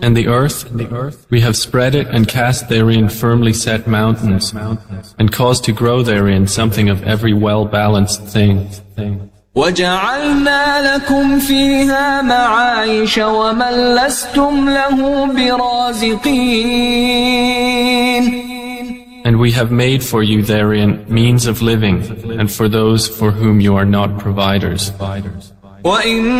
And the earth, we have spread it and cast therein firmly set mountains, and caused to grow therein something of every well-balanced thing. وَجَعَلْنَا لَكُمْ فِيهَا مَعَايِشَ وَمَنْ لَسْتُمْ لَهُ بِرَازِقِينَ. And we have made for you therein means of living, and for those for whom you are not providers. وَإِنَّ